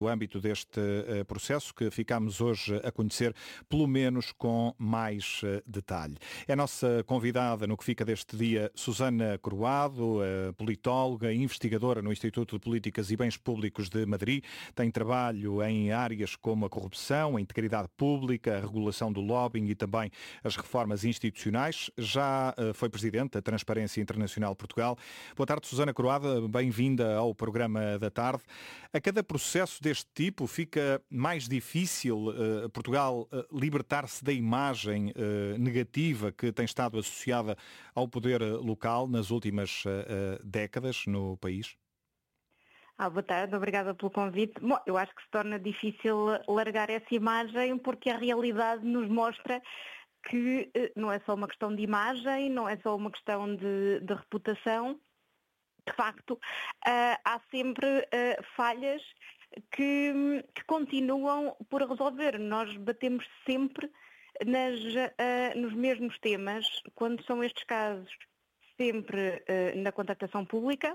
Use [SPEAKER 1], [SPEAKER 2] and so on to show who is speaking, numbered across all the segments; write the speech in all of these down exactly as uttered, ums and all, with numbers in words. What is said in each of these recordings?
[SPEAKER 1] No âmbito deste uh, processo que ficamos hoje a conhecer, pelo menos com mais uh, detalhe. É a nossa convidada no que fica deste dia, Susana Croado, uh, politóloga e investigadora no Instituto de Políticas e Bens Públicos de Madrid. Tem trabalho em áreas como a corrupção, a integridade pública, a regulação do lobbying e também as reformas institucionais. Já uh, foi presidente da Transparência Internacional Portugal. Boa tarde, Susana Croado, bem-vinda ao programa da tarde. A cada processo deste tipo fica mais difícil uh, Portugal uh, libertar-se da imagem uh, negativa que tem estado associada ao poder local nas últimas uh, uh, décadas no país?
[SPEAKER 2] Ah, boa tarde, obrigada pelo convite. Bom, eu acho que se torna difícil largar essa imagem porque a realidade nos mostra que uh, não é só uma questão de imagem, não é só uma questão de, de reputação. De facto, uh, há sempre uh, falhas Que, que continuam por resolver. Nós batemos sempre nas, uh, nos mesmos temas, quando são estes casos, sempre uh, na contratação pública,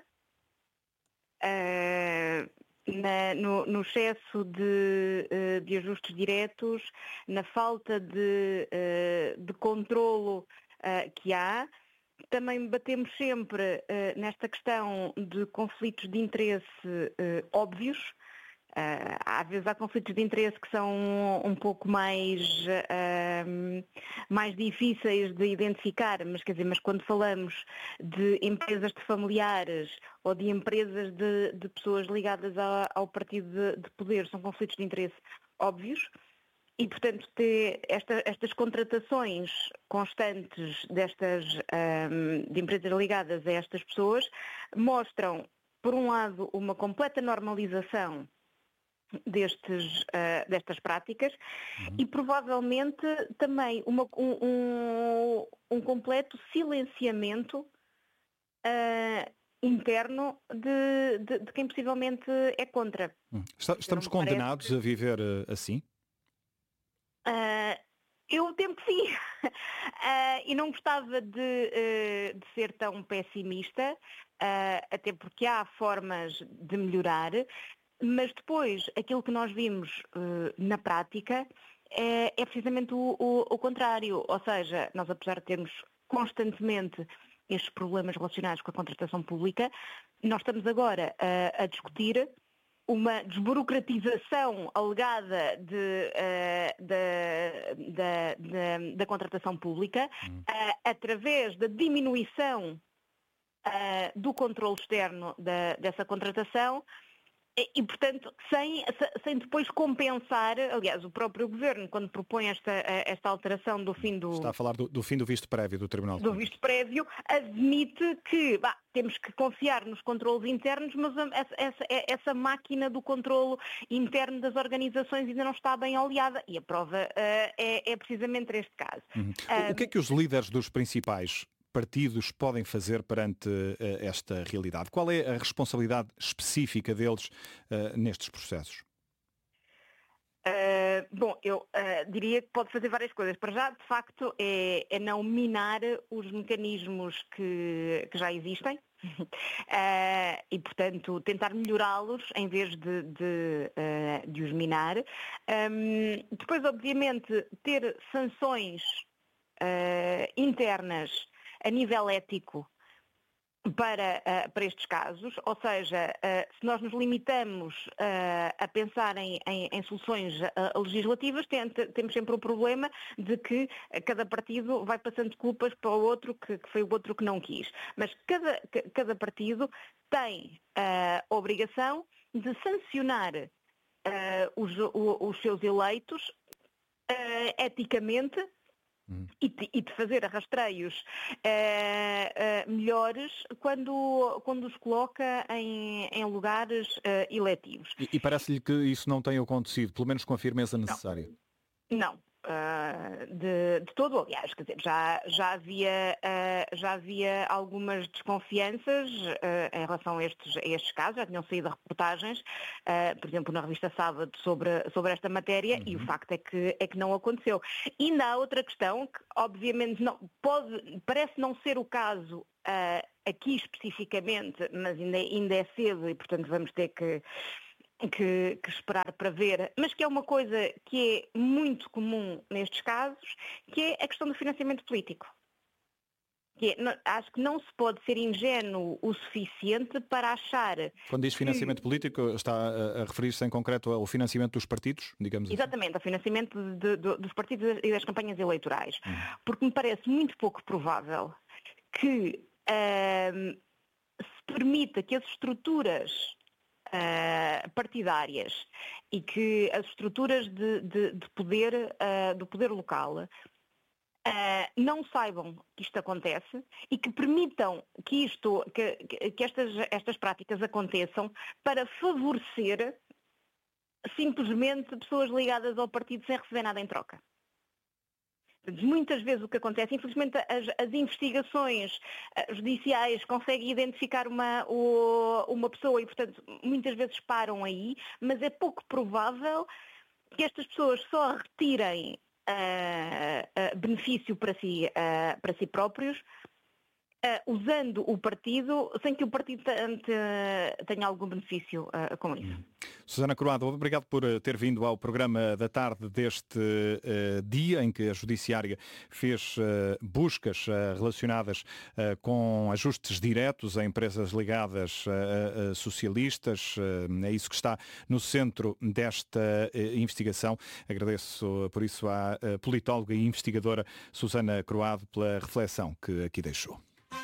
[SPEAKER 2] uh, na, no, no excesso de, uh, de ajustes diretos, na falta de, uh, de controlo uh, que há. Também batemos sempre uh, nesta questão de conflitos de interesse uh, óbvios. Uh, às vezes há conflitos de interesse que são um pouco mais, uh, mais difíceis de identificar, mas, quer dizer, mas quando falamos de empresas de familiares ou de empresas de, de pessoas ligadas ao, ao partido de, de poder, são conflitos de interesse óbvios e, portanto, ter esta, estas contratações constantes destas, um, de empresas ligadas a estas pessoas mostram, por um lado, uma completa normalização Destes, uh, destas práticas uhum. e provavelmente também uma, um, um, um completo silenciamento uh, interno de, de, de quem possivelmente é contra.
[SPEAKER 1] Hum. Está, estamos condenados parece... a viver uh, assim?
[SPEAKER 2] Uh, eu temo que sim. uh, e não gostava de, uh, de ser tão pessimista, uh, até porque há formas de melhorar. Mas depois, aquilo que nós vimos uh, na prática é, é precisamente o, o, o contrário. Ou seja, nós apesar de termos constantemente estes problemas relacionados com a contratação pública, nós estamos agora uh, a discutir uma desburocratização alegada de, uh, da, da, da, da contratação pública hum. uh, através da diminuição uh, do controle externo da, dessa contratação. E, portanto, sem, sem depois compensar, aliás, o próprio Governo, quando propõe esta, esta alteração do fim do...
[SPEAKER 1] Está a falar do, do fim do visto prévio do Tribunal de
[SPEAKER 2] Contas. Do visto prévio, admite que bah, temos que confiar nos controlos internos, mas essa, essa, essa máquina do controlo interno das organizações ainda não está bem oleada. E a prova uh, é, é precisamente este caso.
[SPEAKER 1] Uhum. Uh, o que é que os líderes dos principais partidos podem fazer perante uh, esta realidade? Qual é a responsabilidade específica deles uh, nestes processos?
[SPEAKER 2] Uh, bom, eu uh, diria que pode fazer várias coisas. Para já, de facto, é, é não minar os mecanismos que, que já existem uh, e, portanto, tentar melhorá-los em vez de, de, uh, de os minar. Um, depois, obviamente, ter sanções uh, internas a nível ético para, uh, para estes casos, ou seja, uh, se nós nos limitamos uh, a pensar em, em, em soluções uh, legislativas, tem, temos sempre o problema de que cada partido vai passando culpas para o outro que, que foi o outro que não quis. Mas cada, cada partido tem a uh, obrigação de sancionar uh, os, os seus eleitos uh, eticamente Hum. E, de, e de fazer rastreios uh, uh, melhores quando, quando os coloca em, em lugares uh, eletivos.
[SPEAKER 1] E, e parece-lhe que isso não tem acontecido, pelo menos com a firmeza necessária?
[SPEAKER 2] Não. não. Uh, de, de todo, aliás, quer dizer, já, já, havia, uh, já havia algumas desconfianças uh, em relação a estes, a estes casos, já tinham saído reportagens, uh, por exemplo, na revista Sábado, sobre, sobre esta matéria, uhum. e o facto é que, é que não aconteceu. E ainda há outra questão, que obviamente não, pode, parece não ser o caso uh, aqui especificamente, mas ainda, ainda é cedo e, portanto, vamos ter que que, que esperar para ver, mas que é uma coisa que é muito comum nestes casos, que é a questão do financiamento político. Que é, não, acho que não se pode ser ingênuo o suficiente para achar...
[SPEAKER 1] Quando diz financiamento que... político, está a, a referir-se em concreto ao financiamento dos partidos, digamos assim?
[SPEAKER 2] Exatamente, ao financiamento de, de, dos partidos e das campanhas eleitorais. Hum. Porque me parece muito pouco provável que uh, se permita que as estruturas uh, partidárias e que as estruturas de, de, de poder, uh, do poder local Uh, não saibam que isto acontece e que permitam que, isto, que, que estas, estas práticas aconteçam para favorecer simplesmente pessoas ligadas ao partido sem receber nada em troca. Muitas vezes o que acontece, infelizmente as, as investigações uh, judiciais conseguem identificar uma, o, uma pessoa e, portanto, muitas vezes param aí, mas é pouco provável que estas pessoas só retirem Uh, uh, benefício para si, uh, para si próprios, uh, usando o partido, sem que o partido tenha algum benefício uh, com isso.
[SPEAKER 1] Susana Croado, obrigado por ter vindo ao programa da tarde deste uh, dia em que a Judiciária fez uh, buscas uh, relacionadas uh, com ajustes diretos a empresas ligadas a, a socialistas. Uh, é isso que está no centro desta uh, investigação. Agradeço por isso à uh, politóloga e investigadora Susana Croado pela reflexão que aqui deixou.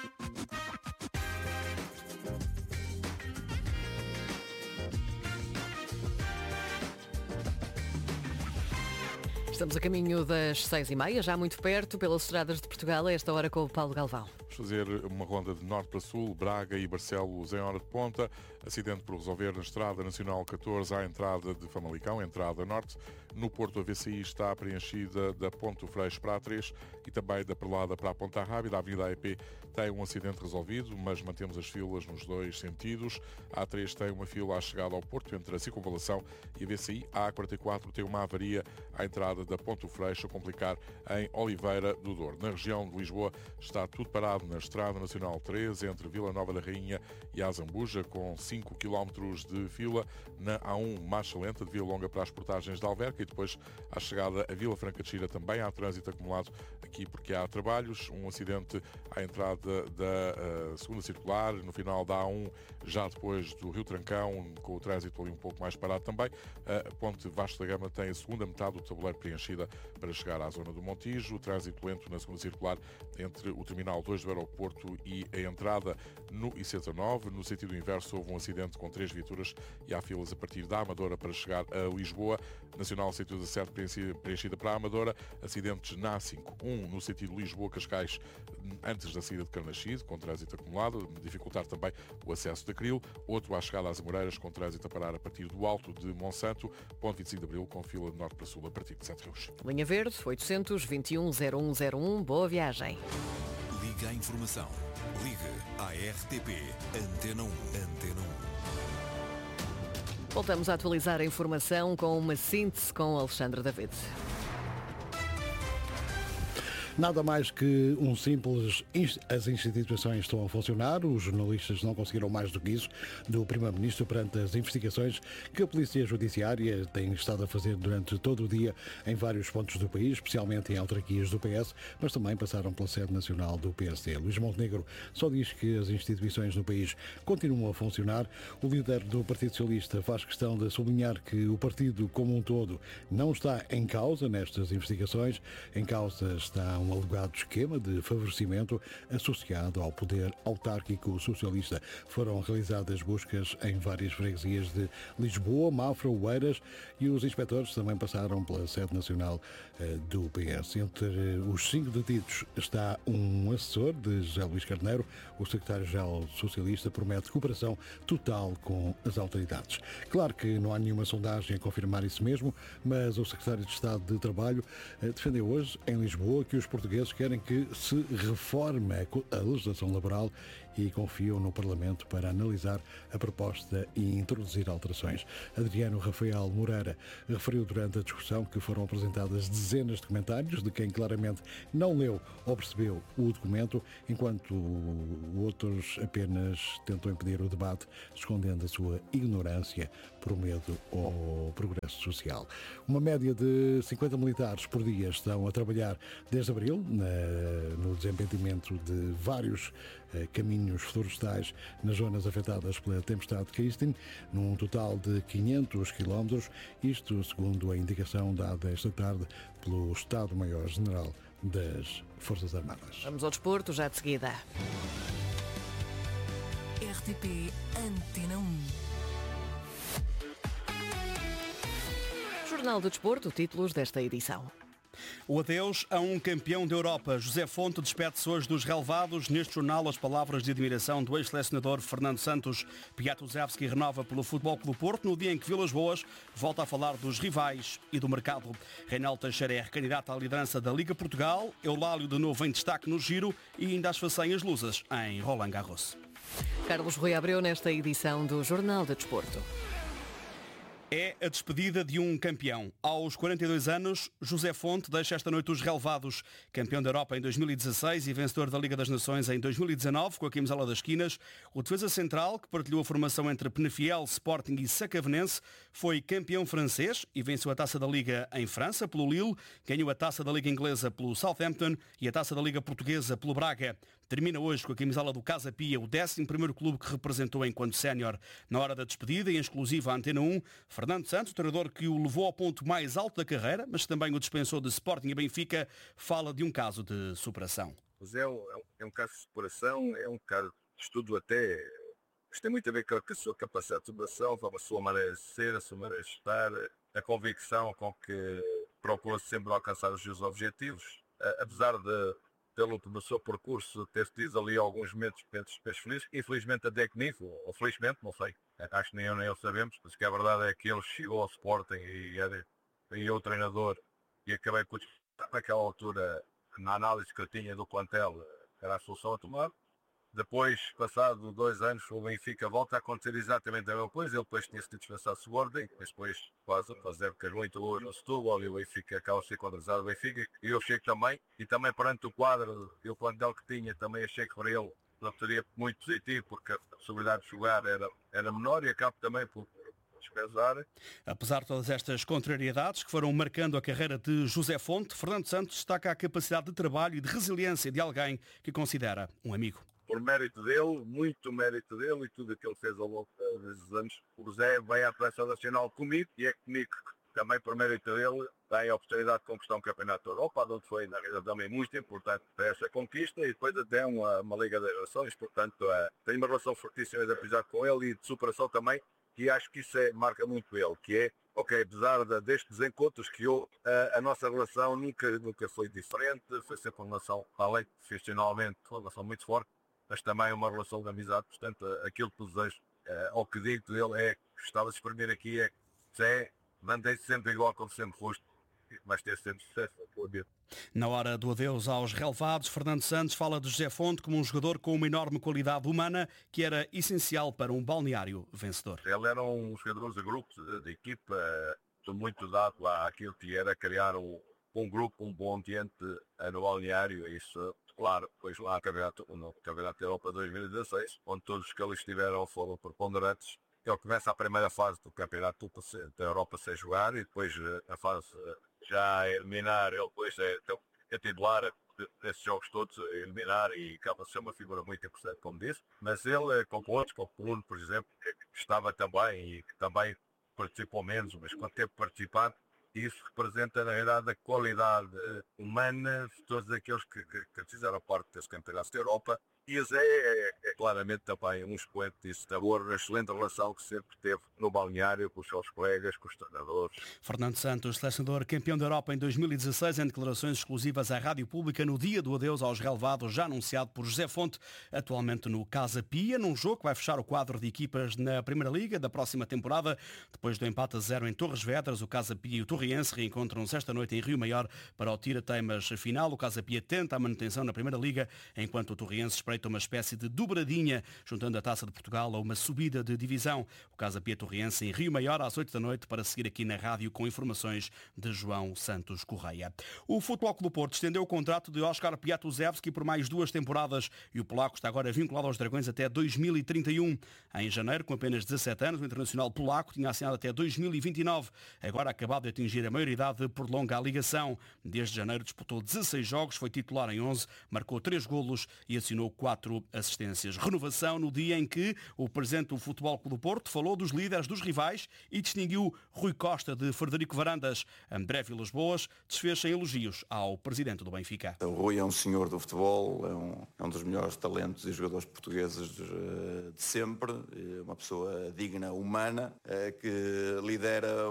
[SPEAKER 3] Estamos a caminho das seis e meia, já muito perto, pelas estradas de Portugal, a esta hora com o Paulo Galvão.
[SPEAKER 4] Vamos fazer uma ronda de norte para sul, Braga e Barcelos em hora de ponta. Acidente por resolver na Estrada Nacional catorze à entrada de Famalicão, entrada norte. No Porto, a V C I está preenchida da Ponte do Freixo para a três e também da Perlada para a Ponta Rábida. A Avenida A E P tem um acidente resolvido, mas mantemos as filas nos dois sentidos. A A três tem uma fila à chegada ao Porto entre a Circunvalação e a V C I. A A quarenta e quatro tem uma avaria à entrada da Ponte do Freixo a complicar em Oliveira do Douro. Na região de Lisboa está tudo parado na Estrada Nacional três, entre Vila Nova da Rainha e a Azambuja, com cinco quilómetros de fila. Na A um, marcha lenta de Via Longa para as portagens de Alverca e depois à chegada a Vila Franca de Xira também há trânsito acumulado aqui porque há trabalhos. Um acidente à entrada da uh, segunda circular, no final da A um, já depois do Rio Trancão, com o trânsito ali um pouco mais parado também. A Ponte Vasco da Gama tem a segunda metade do tabuleiro preenchida para chegar à zona do Montijo. O trânsito lento na segunda circular entre o Terminal dois do aeroporto e a entrada no I C nove. No sentido inverso, houve um acidente com três viaturas e há filas a partir da Amadora para chegar a Lisboa. Nacional cento e dezassete preenchida para a Amadora. Acidentes na A cinco. Um no sentido Lisboa-Cascais antes da saída de Carnaxide, com trânsito acumulado, dificultar também o acesso da Cril. Outro à chegada às Amoreiras, com trânsito a parar a partir do Alto de Monsanto. Ponto vinte e cinco de Abril, com fila de norte para sul a partir de Sete Rios.
[SPEAKER 3] Linha Verde, oitocentos, vinte e um, zero um zero um. Boa viagem.
[SPEAKER 5] Liga a informação. Ligue à R T P Antena um. Antena um.
[SPEAKER 3] Voltamos a atualizar a informação com uma síntese com Alexandre David.
[SPEAKER 6] Nada mais que um simples... As instituições estão a funcionar, os jornalistas não conseguiram mais do que isso do Primeiro-Ministro perante as investigações que a Polícia Judiciária tem estado a fazer durante todo o dia em vários pontos do país, especialmente em autarquias do P S, mas também passaram pela sede nacional do P S D. Luís Montenegro só diz que as instituições no país continuam a funcionar. O líder do Partido Socialista faz questão de sublinhar que o partido como um todo não está em causa nestas investigações. Em causa está um alegado esquema de favorecimento associado ao poder autárquico socialista. Foram realizadas buscas em várias freguesias de Lisboa, Mafra, Oeiras e os inspectores também passaram pela sede nacional do P S. Entre os cinco detidos está um assessor de José Luís Carneiro. O secretário-geral socialista promete cooperação total com as autoridades. Claro que não há nenhuma sondagem a confirmar isso mesmo, mas o secretário de Estado de Trabalho defendeu hoje em Lisboa que os portugueses querem que se reforme a legislação laboral e confiam no Parlamento para analisar a proposta e introduzir alterações. Adriano Rafael Moreira referiu durante a discussão que foram apresentadas dezenas de comentários de quem claramente não leu ou percebeu o documento, enquanto outros apenas tentam impedir o debate, escondendo a sua ignorância por medo ao progresso social. Uma média de cinquenta militares por dia estão a trabalhar desde abril na, no desempenhamento de vários eh, caminhos florestais nas zonas afetadas pela tempestade Kristin, num total de quinhentos quilómetros, isto segundo a indicação dada esta tarde pelo Estado-Maior-General das Forças Armadas.
[SPEAKER 3] Vamos ao desporto já de seguida.
[SPEAKER 5] R T P Antena um.
[SPEAKER 3] Jornal do Desporto, títulos desta edição.
[SPEAKER 7] O adeus a um campeão da Europa. José Fonte despede-se hoje dos relevados. Neste jornal, as palavras de admiração do ex-selecionador Fernando Santos. Piatuzewski renova pelo Futebol Clube do Porto no dia em que Vilas Boas volta a falar dos rivais e do mercado. Reinaldo Teixeira é recandidato à liderança da Liga Portugal. Eulálio de novo em destaque no Giro e ainda as façanhas lusas em Roland Garros.
[SPEAKER 3] Carlos Rui Abreu nesta edição do Jornal do Desporto.
[SPEAKER 7] É a despedida de um campeão. Aos quarenta e dois anos, José Fonte deixa esta noite os relevados. Campeão da Europa em dois mil e dezasseis e vencedor da Liga das Nações em dois mil e dezanove, com a camisola das Quinas, o defesa central, que partilhou a formação entre Penafiel, Sporting e Sacavenense, foi campeão francês e venceu a Taça da Liga em França, pelo Lille, ganhou a Taça da Liga Inglesa pelo Southampton e a Taça da Liga Portuguesa pelo Braga. Termina hoje com a camisola do Casa Pia, o décimo primeiro clube que representou enquanto sénior. Na hora da despedida, em exclusiva à Antena um, Fernando Santos, o treinador que o levou ao ponto mais alto da carreira, mas também o dispensou de Sporting e Benfica, fala de um caso de superação.
[SPEAKER 8] Mas é um, é um caso de superação, é um caso de estudo até. Isto tem muito a ver com a sua capacidade de superação, com a sua maneira de ser, a sua maneira de estar, a convicção com que procura sempre alcançar os seus objetivos, apesar de, pelo no seu percurso, ter tido ali alguns momentos felizes, infelizmente até que nisso, ou felizmente, não sei, acho que nem eu nem eu sabemos, mas que a verdade é que ele chegou ao Sporting e, e eu treinador, e acabei por, naquela altura, na análise que eu tinha do plantel, era a solução a tomar. Depois, passado dois anos, o Benfica volta a acontecer exatamente a mesma coisa. Ele depois tinha sido dispensado de Sporting, mas depois quase faz épocas muito boas no Setúbal e o Benfica acaba de ser contratado o Benfica. E eu achei que também, e também perante o quadro e o plantel que tinha, também achei que para ele não seria muito positivo, porque a possibilidade de jogar era, era menor e acaba também por dispensar.
[SPEAKER 7] Apesar de todas estas contrariedades que foram marcando a carreira de José Fonte, Fernando Santos destaca a capacidade de trabalho e de resiliência de alguém que considera um amigo.
[SPEAKER 8] Por mérito dele, muito mérito dele e tudo o que ele fez ao longo desses anos. O José vem à Seleção Nacional comigo e é comigo que também por mérito dele tem a oportunidade de conquistar um campeonato da Europa, onde foi na realidade também muito importante para essa conquista e depois até uma, uma Liga das Nações, portanto é, tenho uma relação fortíssima de amizade com ele e de superação também, e acho que isso é, marca muito ele, que é, ok, apesar de, destes desencontros que houve, a, a nossa relação nunca, nunca foi diferente, foi sempre uma relação, além de profissionalmente, uma relação muito forte, mas também uma relação de amizade, portanto, aquilo que desejo, ou que digo dele é, gostava de exprimir aqui, é que é, mantém-se sempre igual como sempre foste, mas ter sempre sucesso na tua vida.
[SPEAKER 7] Na hora do adeus aos relevados, Fernando Santos fala de José Fonte como um jogador com uma enorme qualidade humana que era essencial para um balneário vencedor.
[SPEAKER 8] Ele era um jogador de grupo, de, de equipa, muito dado àquilo que era criar um, um grupo, um bom ambiente no balneário, isso... Claro, depois lá campeonato, no Campeonato da Europa dois mil e dezasseis, onde todos os que ali estiveram foram preponderantes. Ele começa a primeira fase do Campeonato da Europa sem jogar e depois a fase já a eliminar, ele depois é, é titular desses jogos todos, a eliminar e acaba de ser uma figura muito importante, como disse. Mas ele, como outros, como o Bruno, por exemplo, que estava também e que também participou menos, mas quando teve participado, isso representa, na verdade, a qualidade humana de todos aqueles que, que, que fizeram parte desse campeonato da Europa. E o Zé é, é claramente também um expoente disso, da boa, excelente relação que sempre teve no balneário com os seus colegas, com os treinadores.
[SPEAKER 7] Fernando Santos, selecionador campeão da Europa em dois mil e dezasseis, em declarações exclusivas à Rádio Pública no dia do adeus aos relevados, já anunciado por José Fonte, atualmente no Casa Pia, num jogo que vai fechar o quadro de equipas na Primeira Liga da próxima temporada. Depois do empate a zero em Torres Vedras, o Casa Pia e o Torriense reencontram-se esta noite em Rio Maior para o tira-teimas final. O Casa Pia tenta a manutenção na Primeira Liga, enquanto o Torriense espreita feita uma espécie de dobradinha, juntando a Taça de Portugal a uma subida de divisão. O Casa Pia Torriense em Rio Maior às oito da noite para seguir aqui na rádio com informações de João Santos Correia. O Futebol Clube do Porto estendeu o contrato de Oskar Piatuzewski por mais duas temporadas e o polaco está agora vinculado aos Dragões até dois mil e trinta e um. Em janeiro, com apenas dezassete anos, o internacional polaco tinha assinado até dois mil e vinte e nove. Agora acabado de atingir a maioridade, prolonga a ligação. Desde janeiro disputou dezasseis jogos, foi titular em onze, marcou três golos e assinou quatro assistências. Renovação no dia em que o presidente do Futebol Clube do Porto falou dos líderes dos rivais e distinguiu Rui Costa de Frederico Varandas. André Vilas-Boas desfez em elogios ao presidente do Benfica.
[SPEAKER 9] O Rui é um senhor do futebol, é um, é um dos melhores talentos e jogadores portugueses de, de sempre, uma pessoa digna, humana, que lidera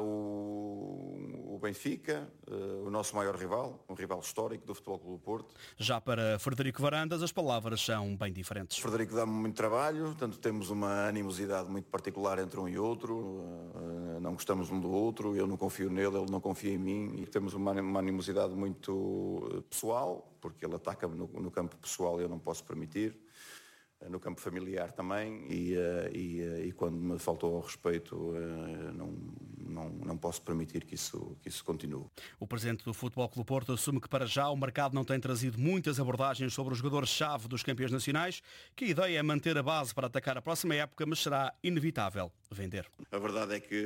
[SPEAKER 9] o, o Benfica, o nosso maior rival, um rival histórico do Futebol Clube do Porto.
[SPEAKER 7] Já para Frederico Varandas as palavras são bem diferentes.
[SPEAKER 9] Frederico dá-me muito trabalho, portanto temos uma animosidade muito particular entre um e outro, não gostamos um do outro, eu não confio nele, ele não confia em mim e temos uma, uma animosidade muito pessoal, porque ele ataca-me no, no campo pessoal e eu não posso permitir. No campo familiar também e, e, e quando me faltou ao respeito não, não, não posso permitir que isso, que isso continue.
[SPEAKER 7] O presidente do Futebol Clube do Porto assume que para já o mercado não tem trazido muitas abordagens sobre os jogadores-chave dos campeões nacionais, que a ideia é manter a base para atacar a próxima época, mas será inevitável vender.
[SPEAKER 9] A verdade é que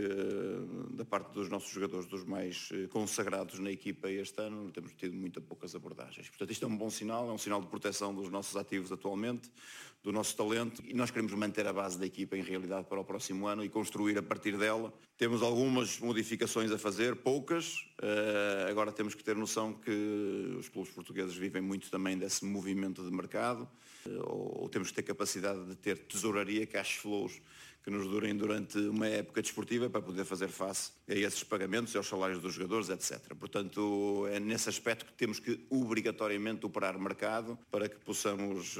[SPEAKER 9] da parte dos nossos jogadores, dos mais consagrados na equipa este ano, temos tido muito poucas abordagens. Portanto, isto é um bom sinal, é um sinal de proteção dos nossos ativos atualmente, do nosso talento, e nós queremos manter a base da equipa em realidade para o próximo ano e construir a partir dela. Temos algumas modificações a fazer, poucas, uh, agora temos que ter noção que os clubes portugueses vivem muito também desse movimento de mercado, uh, ou, ou temos que ter capacidade de ter tesouraria, cash flows, que nos durem durante uma época desportiva para poder fazer face a esses pagamentos e aos salários dos jogadores, etcétera. Portanto, é nesse aspecto que temos que obrigatoriamente operar mercado para que possamos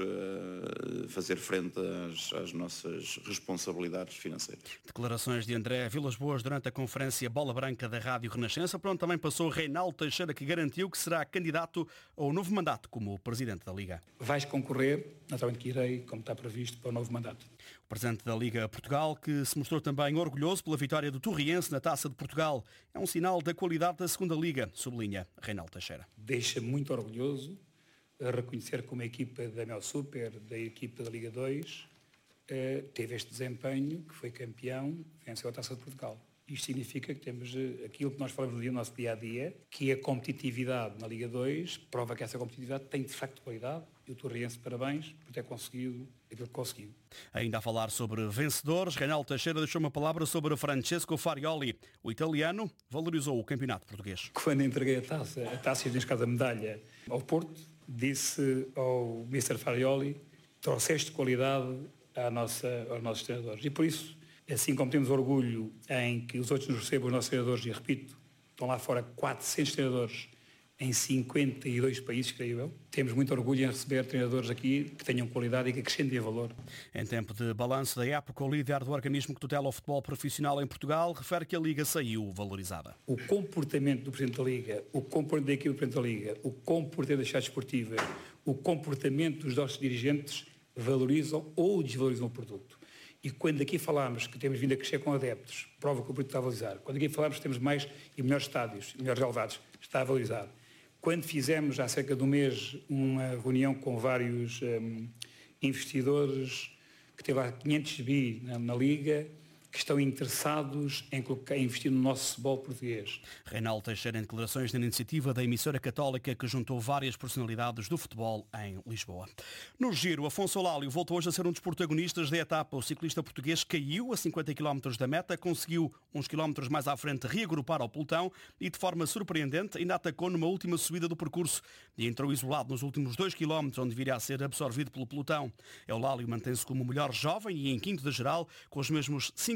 [SPEAKER 9] uh, fazer frente às, às nossas responsabilidades financeiras.
[SPEAKER 7] Declarações de André Vilas-Boas durante a conferência Bola Branca da Rádio Renascença, por onde também passou Reinaldo Teixeira, que garantiu que será candidato ao novo mandato como Presidente da Liga.
[SPEAKER 10] Vais concorrer, naturalmente que irei, como está previsto, para o novo mandato.
[SPEAKER 7] O Presidente da Liga Portugal, que se mostrou também orgulhoso pela vitória do Torriense na Taça de Portugal. É um sinal da qualidade da segunda Liga, sublinha Reinaldo Teixeira.
[SPEAKER 10] Deixa muito orgulhoso a reconhecer como a equipa da Mel Super, da equipa da Liga dois, eh, teve este desempenho, que foi campeão, venceu a Taça de Portugal. Isto significa que temos aquilo que nós falamos no nosso dia-a-dia, que a competitividade na Liga dois prova que essa competitividade tem de facto qualidade e o Torriense, parabéns por ter conseguido aquilo que conseguiu.
[SPEAKER 7] Ainda a falar sobre vencedores, Reinaldo Teixeira deixou uma palavra sobre Francesco Farioli. O italiano valorizou o campeonato português.
[SPEAKER 10] Quando entreguei a taça, a taça, neste caso a medalha, ao Porto, disse ao mister Farioli, trouxeste qualidade à nossa, aos nossos treinadores. E por isso, assim como temos orgulho em que os outros nos recebam, os nossos treinadores, e repito, estão lá fora quatrocentos treinadores em cinquenta e dois países, creio eu. Temos muito orgulho em receber treinadores aqui que tenham qualidade e que acrescentem valor.
[SPEAKER 7] Em tempo de balanço da época, o líder do organismo que tutela o futebol profissional em Portugal refere que a Liga saiu valorizada.
[SPEAKER 10] O comportamento do Presidente da Liga, o comportamento da equipe do Presidente da Liga, o comportamento das chaves esportivas, o comportamento dos nossos dirigentes valorizam ou desvalorizam o produto. E quando aqui falamos que temos vindo a crescer com adeptos, prova que o produto está a valorizar. Quando aqui falamos que temos mais e melhores estádios, e melhores relevados, está a valorizar. Quando fizemos, há cerca de um mês, uma reunião com vários um, investidores, que teve lá quinhentos bi na, na Liga, que estão interessados em, colocar, em investir no nosso futebol português.
[SPEAKER 7] Reinaldo Teixeira em declarações na iniciativa da emissora católica que juntou várias personalidades do futebol em Lisboa. No giro, Afonso Olálio voltou hoje a ser um dos protagonistas da etapa. O ciclista português caiu a cinquenta quilómetros da meta, conseguiu uns quilómetros mais à frente reagrupar ao pelotão e de forma surpreendente ainda atacou numa última subida do percurso e entrou isolado nos últimos dois quilómetros onde viria a ser absorvido pelo pelotão. Olálio mantém-se como o melhor jovem e em quinto da geral com os mesmos cinco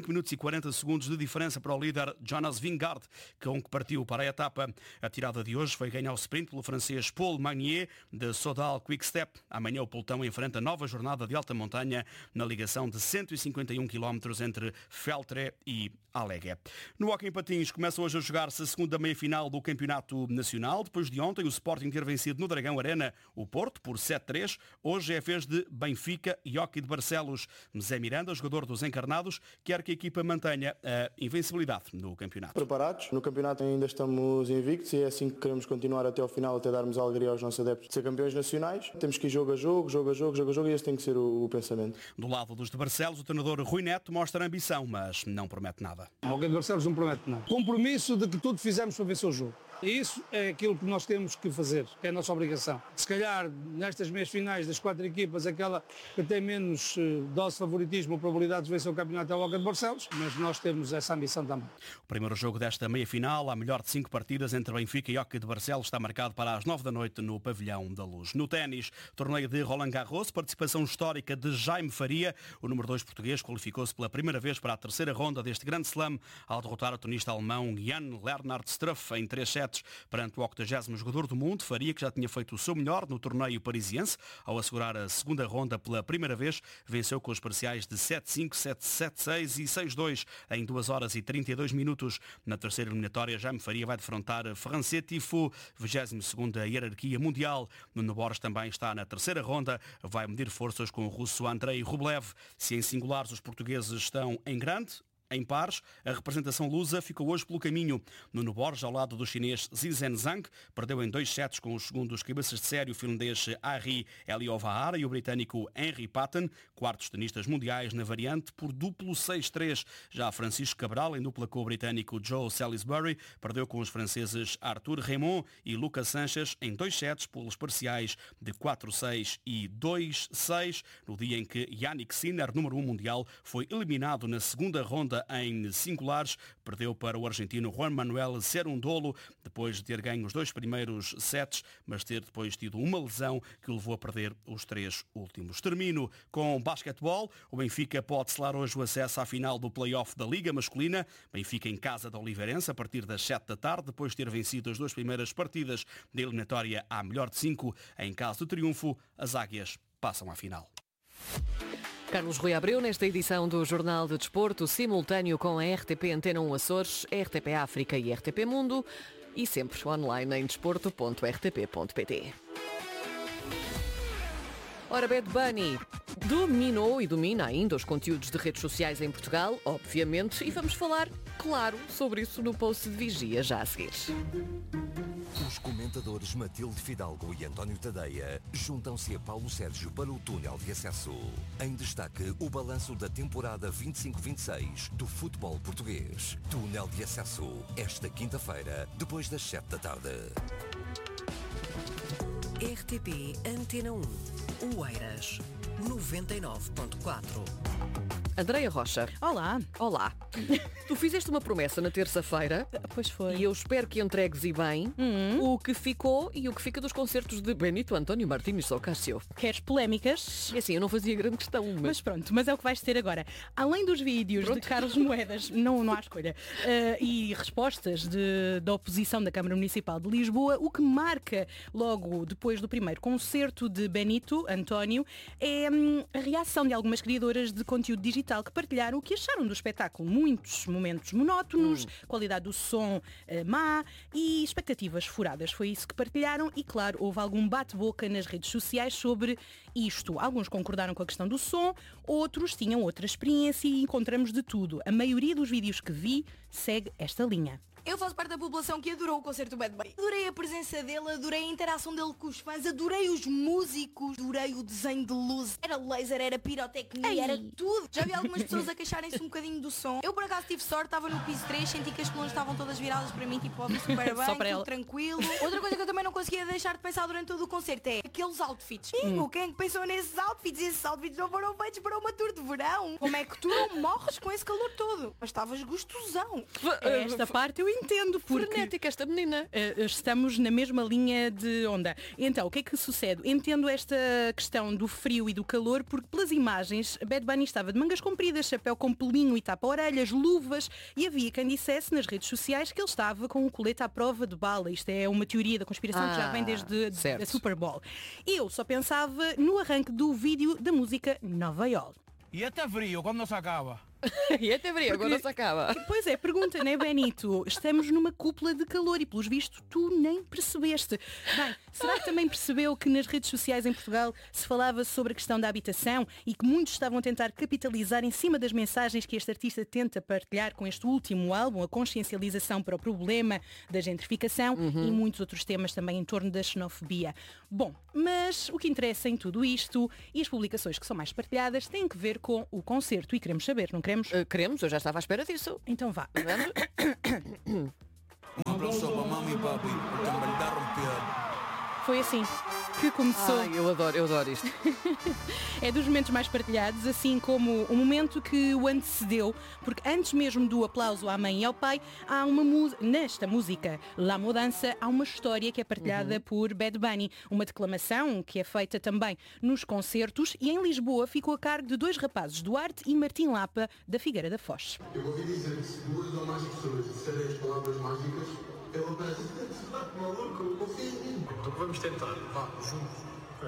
[SPEAKER 7] minutos e quarenta segundos de diferença para o líder Jonas Vingegaard, com que partiu para a etapa. A tirada de hoje foi ganhar o sprint pelo francês Paul Magnier, de Sodal Quick-Step. Amanhã o pelotão enfrenta nova jornada de alta montanha na ligação de cento e cinquenta e um quilómetros entre Feltre e Alleghe. No hóquei em patins começa hoje a jogar-se a segunda meia-final do Campeonato Nacional. Depois de ontem o Sporting ter vencido no Dragão Arena o Porto por sete a três. Hoje é a vez de Benfica e Hóquei de Barcelos. Zé Miranda, jogador dos Encarnados, quer que a equipa mantenha a invencibilidade no campeonato.
[SPEAKER 11] Preparados. No campeonato ainda estamos invictos e é assim que queremos continuar até ao final, até darmos alegria aos nossos adeptos de ser campeões nacionais. Temos que ir jogo a jogo, jogo a jogo, jogo a jogo e esse tem que ser o, o pensamento.
[SPEAKER 7] Do lado dos de Barcelos, o treinador Rui Neto mostra ambição, mas não promete nada.
[SPEAKER 12] O Hóquei de Barcelos não promete nada. Compromisso de que tudo fizemos para vencer o jogo. E isso é aquilo que nós temos que fazer, que é a nossa obrigação. Se calhar, nestas meias finais das quatro equipas, aquela que tem menos uh, dose de favoritismo ou probabilidade de vencer o campeonato é o Hóquei de Barcelos, mas nós temos essa ambição também.
[SPEAKER 7] O primeiro jogo desta meia-final, a melhor de cinco partidas entre Benfica e Hóquei de Barcelos, está marcado para as nove da noite no Pavilhão da Luz. No ténis, torneio de Roland Garros, participação histórica de Jaime Faria. O número dois português qualificou-se pela primeira vez para a terceira ronda deste grande slam ao derrotar o tenista alemão Jan Lennart Struff em três sets. Perante o octagésimo jogador do mundo, Faria, que já tinha feito o seu melhor no torneio parisiense, ao assegurar a segunda ronda pela primeira vez, venceu com os parciais de sete cinco, sete sete seis e seis dois em duas horas e trinta e dois minutos. Na terceira eliminatória, Jaime Faria vai defrontar Frances Tiafoe, vigésima segunda hierarquia mundial. Nuno Borges também está na terceira ronda, vai medir forças com o russo Andrei Rublev. Se em singulares os portugueses estão em grande, em pares, a representação lusa ficou hoje pelo caminho. Nuno Borges, ao lado do chinês Zizhen Zhang, perdeu em dois sets com os segundos cabeças de série, o finlandês Harry Eliovahara e o britânico Henry Patton, quartos tenistas mundiais na variante, por duplo seis três. Já Francisco Cabral, em dupla com o britânico Joe Salisbury, perdeu com os franceses Arthur Raymond e Lucas Sanches em dois sets pelos parciais de quatro seis e dois seis, no dia em que Yannick Sinner, número um mundial, foi eliminado na segunda ronda em singulares. Perdeu para o argentino Juan Manuel Cerundolo, depois de ter ganho os dois primeiros sets, mas ter depois tido uma lesão que o levou a perder os três últimos. Termino com basquetebol. O Benfica pode selar hoje o acesso à final do play-off da Liga Masculina. Benfica em casa da Oliveirense a partir das sete da tarde, depois de ter vencido as duas primeiras partidas da eliminatória à melhor de cinco. Em caso de triunfo, as Águias passam à final.
[SPEAKER 3] Carlos Rui Abreu, nesta edição do Jornal de Desporto, simultâneo com a R T P Antena um Açores, R T P África e R T P Mundo, e sempre online em desporto ponto r t p ponto p t. Ora, Bad Bunny dominou e domina ainda os conteúdos de redes sociais em Portugal, obviamente, e vamos falar, claro, sobre isso no post de vigia já a seguir.
[SPEAKER 13] Os comentadores Matilde Fidalgo e António Tadeia juntam-se a Paulo Sérgio para o túnel de acesso. Em destaque, o balanço da temporada vinte e cinco vinte e seis do futebol português. Túnel de acesso, esta quinta-feira, depois das sete da tarde.
[SPEAKER 14] R T P Antena um, Oeiras, noventa e nove ponto quatro.
[SPEAKER 3] Andreia Rocha.
[SPEAKER 15] Olá.
[SPEAKER 3] Olá. Tu fizeste uma promessa na terça-feira.
[SPEAKER 15] Pois foi.
[SPEAKER 3] E eu espero que entregues e bem uhum. o que ficou e o que fica dos concertos de Benito António Martínez Ocasio.
[SPEAKER 15] Queres polémicas?
[SPEAKER 3] É assim, eu não fazia grande questão. Mas,
[SPEAKER 15] mas pronto, mas é o que vais ter agora. Além dos vídeos pronto. de Carlos Moedas, não, não há escolha, uh, e respostas de, da oposição da Câmara Municipal de Lisboa, o que marca logo depois do primeiro concerto de Benito António é hum, a reação de algumas criadoras de conteúdo digital que partilharam o que acharam do espetáculo. Muitos momentos monótonos, hum. qualidade do som uh, má e expectativas furadas. Foi isso que partilharam e, claro, houve algum bate-boca nas redes sociais sobre isto. Alguns concordaram com a questão do som, outros tinham outra experiência e encontramos de tudo. A maioria dos vídeos que vi segue esta linha.
[SPEAKER 16] Eu faço parte da população que adorou o concerto do Bad Bunny. Adorei a presença dele, adorei a interação dele com os fãs, adorei os músicos, adorei o desenho de luz. Era laser, era pirotecnia, Ei. era tudo. Já vi algumas pessoas a queixarem-se um bocadinho do som. Eu por acaso tive sorte, estava no piso três, senti que as colunas estavam todas viradas para mim, tipo, ouvi super bem, tudo ela. tranquilo. Outra coisa que eu também não conseguia deixar de pensar durante todo o concerto é aqueles outfits. Hum. Quem é que pensou nesses outfits? Esses outfits não foram feitos para uma tour de verão. Como é que tu não morres com esse calor todo? Mas estavas gostosão.
[SPEAKER 15] Esta parte eu eu entendo, porque...
[SPEAKER 3] Frenética esta menina.
[SPEAKER 15] Uh, estamos na mesma linha de onda. Então, o que é que sucede? Entendo esta questão do frio e do calor, porque pelas imagens, Bad Bunny estava de mangas compridas, chapéu com pelinho e tapa-orelhas, luvas, e havia quem dissesse nas redes sociais que ele estava com o colete à prova de bala. Isto é uma teoria da conspiração ah, que já vem desde a Super Bowl. Eu só pensava no arranque do vídeo da música Nova York.
[SPEAKER 17] E até frio, quando se acaba?
[SPEAKER 3] E até frio, quando se acaba?
[SPEAKER 15] Pois é, pergunta, né, Benito? Estamos numa cúpula de calor e, pelos vistos, tu nem percebeste. Bem, será que também percebeu que nas redes sociais em Portugal se falava sobre a questão da habitação e que muitos estavam a tentar capitalizar em cima das mensagens que este artista tenta partilhar com este último álbum, a consciencialização para o problema da gentrificação uhum. e muitos outros temas também em torno da xenofobia. Bom, mas o que interessa em tudo isto e as publicações que são mais partilhadas têm que ver com o concerto e queremos saber, não queremos?
[SPEAKER 3] Uh, queremos, eu já estava à espera disso.
[SPEAKER 15] Então vá.
[SPEAKER 17] Um aplauso para mami e papi, porque em verdade romper.
[SPEAKER 15] Foi assim que começou.
[SPEAKER 3] Ai, eu adoro, eu adoro isto.
[SPEAKER 15] É dos momentos mais partilhados, assim como o momento que o antecedeu, porque antes mesmo do aplauso à mãe e ao pai, há uma música, nesta música, La Mudança, há uma história que é partilhada uhum. por Bad Bunny, uma declamação que é feita também nos concertos e em Lisboa ficou a cargo de dois rapazes, Duarte e Martim Lapa, da Figueira da Foz.
[SPEAKER 18] Eu ouvi dizer que se duas ou mais pessoas disserem as palavras mágicas, ele aparece. Maluco, confia em mim. Então vamos tentar. Vá, juntos.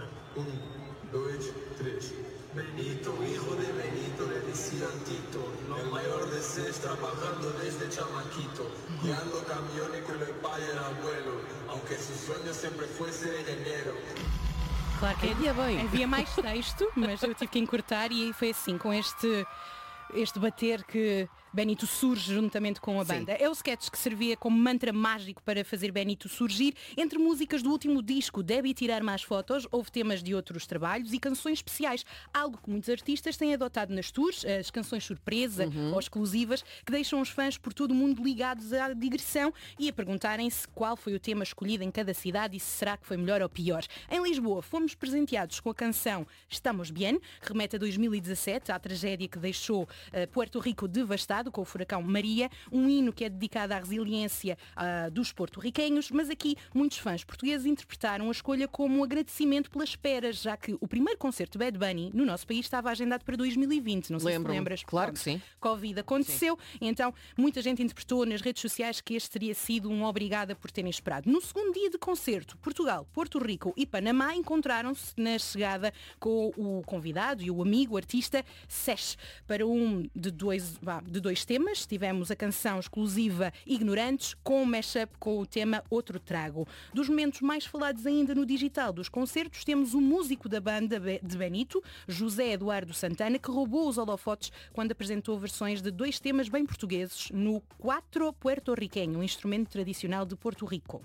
[SPEAKER 18] Um, dois, três. Benito, hijo de Benito, le decían Tito. El mayor de seis, trabajando desde chamaquito. Guiando camiones con el padre y el abuelo. Aunque su sueño siempre fue ser ingeniero.
[SPEAKER 15] Claro que havia, bem. havia mais texto, mas eu tive que encurtar e foi assim, com este... este bater que Benito surge juntamente com a banda. Sim. É o sketch que servia como mantra mágico para fazer Benito surgir. Entre músicas do último disco, Deve Tirar Mais Fotos, houve temas de outros trabalhos e canções especiais, algo que muitos artistas têm adotado nas tours, as canções surpresa uhum. ou exclusivas, que deixam os fãs por todo o mundo ligados à digressão e a perguntarem-se qual foi o tema escolhido em cada cidade e se será que foi melhor ou pior. Em Lisboa, fomos presenteados com a canção Estamos Bien, que remete a dois mil e dezassete, à tragédia que deixou uh, Puerto Rico devastado com o furacão Maria, um hino que é dedicado à resiliência uh, dos porto-riquenhos, mas aqui muitos fãs portugueses interpretaram a escolha como um agradecimento pelas esperas, já que o primeiro concerto de Bad Bunny no nosso país estava agendado para dois mil e vinte, não sei
[SPEAKER 3] Lembro-me.
[SPEAKER 15] se lembras.
[SPEAKER 3] Claro que sim.
[SPEAKER 15] Covid aconteceu, sim. Então muita gente interpretou nas redes sociais que este teria sido um obrigada por terem esperado. No segundo dia de concerto, Portugal, Porto Rico e Panamá encontraram-se na chegada com o convidado e o amigo, o artista Sesh, para um de dois, de dois temas. Tivemos a canção exclusiva Ignorantes com um mashup com o tema Outro Trago. Dos momentos mais falados ainda no digital dos concertos, temos o músico da banda de Benito, José Eduardo Santana, que roubou os holofotes quando apresentou versões de dois temas bem portugueses no Quatro Puertorriqueño, um instrumento tradicional de Porto Rico.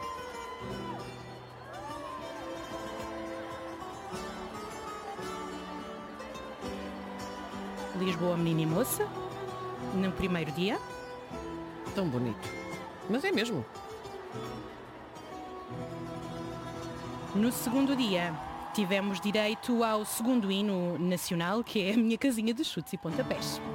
[SPEAKER 15] Lisboa, menina e moça, no primeiro dia.
[SPEAKER 3] Tão bonito. Mas é mesmo.
[SPEAKER 15] No segundo dia, tivemos direito ao segundo hino nacional, que é a minha casinha de chutes e pontapés.